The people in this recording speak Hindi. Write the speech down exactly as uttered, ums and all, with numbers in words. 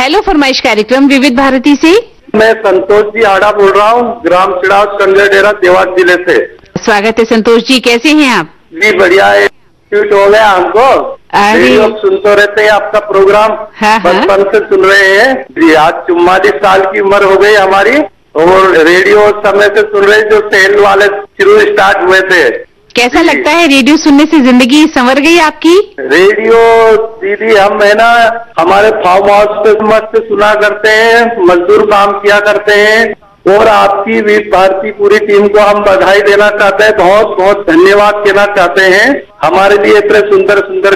हेलो फरमाइश कार्यक्रम विविध भारती से। मैं संतोष जी आड़ा बोल रहा हूँ, ग्राम चिड़ाव कंजर डेरा देवास जिले से। स्वागत है संतोष जी, कैसे हैं आप? जी बढ़िया है, ट्यूट हो गया हमको। रेडियो सुनते रहते हैं आपका प्रोग्राम, हाँ, बचपन से सुन रहे हैं जी। आज चुम्मालीस साल की उम्र हो गई हमारी और रेडियो समय से सुन रहे, जो सेल वाले शुरू स्टार्ट हुए थे। कैसा लगता है रेडियो सुनने से जिंदगी संवर गई आपकी? रेडियो दीदी हम है ना हमारे फार्म हाउस पे मस्त सुना करते हैं, मजदूर काम किया करते हैं और आपकी विविध भारती पूरी टीम को हम बधाई देना चाहते हैं, बहुत बहुत धन्यवाद कहना चाहते हैं। हमारे लिए इतने सुंदर सुंदर